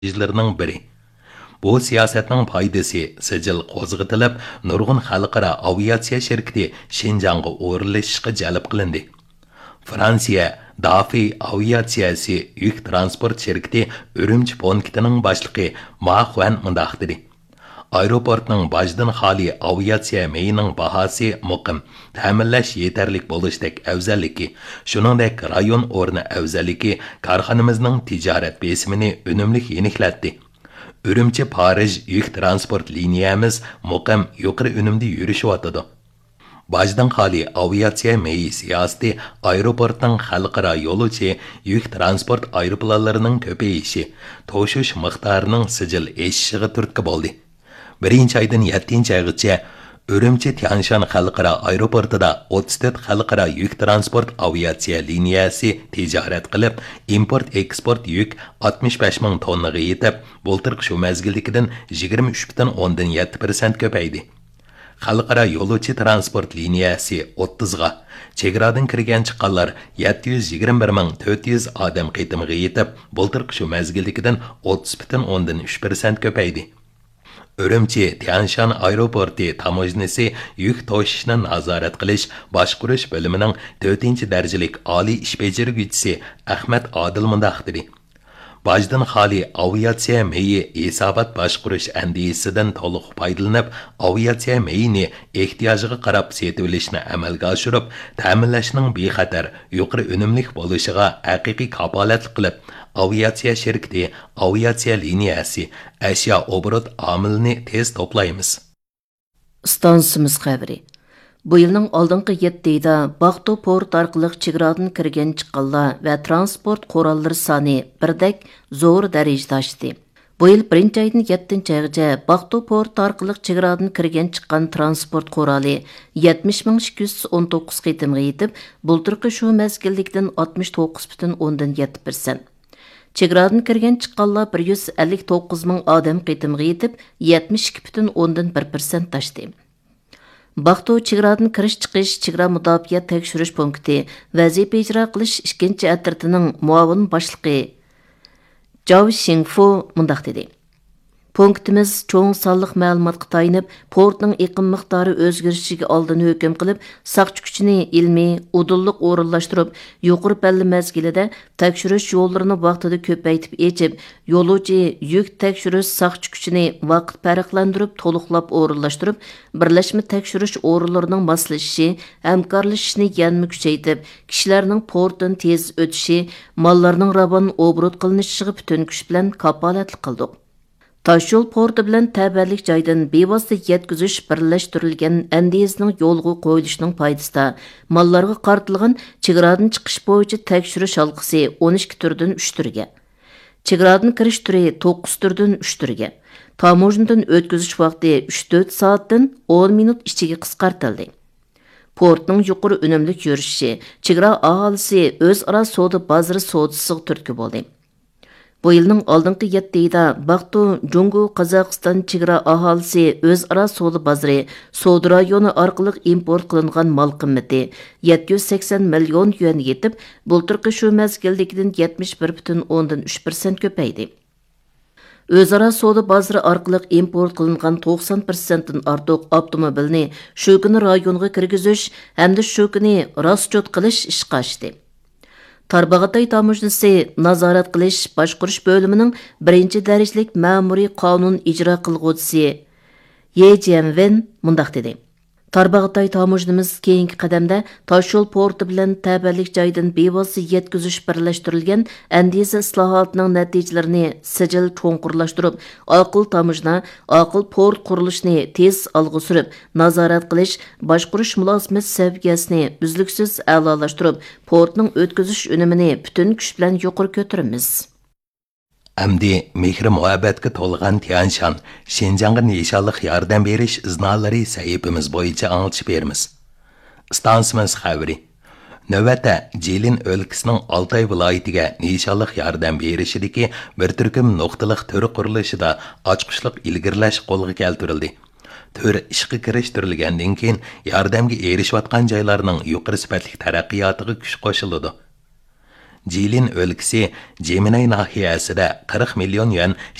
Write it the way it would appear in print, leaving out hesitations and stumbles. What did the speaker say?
izlarining biri. Bu siyosatning foydasi sijil qo'zg'atilib, nurg'un xalqaro aviatsiya shirkati Shinjongga o'rnashishga jalb qilindi. Fransiya Dafi aviatsiyasi yuk transport shirkati Urumchi punktining boshlig'i Ma Xuan mundaq dedi. Aeroportning bajdan xoli aviatsiya meyining bahosi muqim, ta'minlash yetarlik bo'lishdek afzalligi, shuningdek rayon o'rni afzalligi korxonamizning tijorat besimini unumli yeniklatdi. Urumchi Parij yuk transport liniyamiz muqim yuqori unumda yurishyotidi. Bajdan xoli aviatsiya meyi siyosati aeroportning xalqaro yo'lovchi yuk transport aeroplanlarining ko'payishi, to'shish miqdorining sijil eshishiga turtki bo'ldi. 1-aydan 7-aygacha Urumchi Tianshan xalqaro aeroportida 34 xalqaro yuk transport aviatsiya liniyasi tijorat qilib, import-eksport yuk 65 ming tonnaga yetib, bo'ltirq shu mezgildagidan 23,7% ko'paydi. Xalqaro yo'lovchi transport liniyasi 30 ga, chegaradan kirgan chiqqanlar 721,400 odam qitimga yetib, bo'ltirq shu mezgildagidan 30,3% ko'paydi. Urumchi Tianshan aeroporti tamojnisi yuk to'shishni nazorat qilish boshqarish bo'limining 4-darajalik oliy ish bajaruvchisi Ahmad Odil mundaq dedi. Bajdan xoli aviatsiya meyi hisobot boshqarish andisidan to'liq foydalanib, aviatsiya meyini ehtiyojiga qarab setib olishni amalga oshirib, ta'minlashning bexatar, yuqori unumli bo'lishiga haqiqiy kafolat qilib, aviatsiya shirkati, aviatsiya liniyasi, ashyo obrot omilini tez to'playmiz. Stansimiz xabari. Bu yılning oldingi 7-da Baxtu port orqali chegaradan kirgan chiqqanlar va transport qurallari soni birdek zo'r darajada oshdi. Bu yil 1-aydan 7-aygacha Baxtu port orqali chegaradan kirgan chiqqan transport qurali 70,219 qitimga yetib, bulturqi shu mezgillikdan 69,7%. Chegaradan kirgan chiqqanlar 159 ming odam qitimga yetib, 72,1% oshdi. Baxtu chegaradan kirish-chiqish chegara mudofaa tekshirish punkti vazifa ijro qilish 2-atritining muavin boshlig'i Zhao Xingfu mundaq dedi. Punktimiz cho'ng sonliq ma'lumotga tayanib, portning iqim miqdori o'zgarishiga oldin hukm qilib, saqchi kuchini ilmiy, udulliq o'rinlashtirib, yuqori palli mezgilida tekshirish yo'llarini vaqtida ko'paytib echib, yo'lovchi yuk tekshirish saqchi kuchini vaqt farqlantirib, to'liqlab o'rinlashtirib, birlashma tekshirish o'rinlarining moslashishi, hamkorlashishni yanada kuchaytirib, kishilarning portdan tez o'tishi, mollarning ravon obrot qilinishiga butun kuch bilan kafolatlik qildik. Taşyol portu bilan təbərlik joydan bevosita yetkizish birlashtirilgan andizning yo'lga qo'yilishining foydasida mollarga qartilgan chegaradan chiqish bo'yicha tekshirish halqasi 12 turdan 3 turga, chegaradan kirish turi 9 turdan 3 turga, tamojnadan o'tkazish vaqti 3-4 soatdan 10 minut ichiga qisqartirildi. Portning yuqori unumli yurishi chegara aholisi o'zaro savdo bozori savdosiga turtki bo'ldi. Bu yılning oldingi 7-da Baxtu Jungu Qozog'iston chegara aholisi o'zaro savdo bozori savdo rayoni orqali import qilingan mol qimmati 780 million yuan yetib, bulturqi shu mezgildagidan 71,3% ko'paydi. O'zaro savdo bozori orqali import qilingan 90%dan ortiq avtomobilni shu kuni rayonga kirgizish hamda shu kuni raschot qilish ishga oshdi. Tarbag'atay tamojnisi nazorat qilish boshqarish bo'limining 1-darajalik ma'muriy qonun ijro qilguvchisi Ye Jianwen mundaq dedi. Tarbag'atay tamojnimiz keyingi qadamda Toshyo'l porti bilan ta'birlik joyidan bevosita yetkizish birlashtirilgan andiza islohotining natijalarini sijil cho'nqurlashtirib, aql tamojna, aql port qurilishini tez olg'a surib, nazorat qilish, boshqarish mulozimat saviyasini uzluksiz a'lolashtirib, portning o'tkazish unumini butun kuch bilan yuqori ko'taramiz. Amdi mehr muhabbatga to'lg'an Tianshan, Shinjongga nishonliq yordam berish iznolari sahifamiz bo'yicha anglitib beramiz. Stansimiz xabari. Navbatda Jilin o'lkasining Altay viloyatiga nishonliq yordam berishidagi bir turkum nuqtaliq turi qurilishida ochqishliq ilgirlash qo'lga keltirildi. Tür ishga kirishtirilgandan keyin yordamga erishayotgan joylarning yuqori sifatli taraqqiyotiga kuch qo'shiladi. Jilin o'lkasi Jeminay nahiyasida 40 million yuan